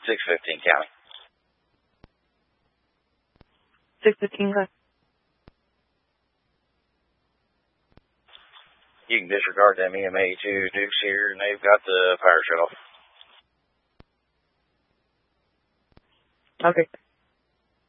615 County. 615 County. You can disregard them EMA2 Dukes here, and they've got the fire shut off. Okay.